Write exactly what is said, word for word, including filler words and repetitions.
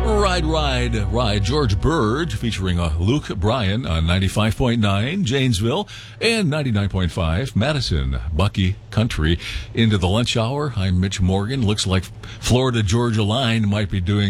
Ride, Ride, Ride. George Bird featuring uh, Luke Bryan on ninety-five point nine Janesville and ninety-nine point five Madison. Bucky Country into the lunch hour. I'm Mitch Morgan. Looks like Florida Georgia Line might be doing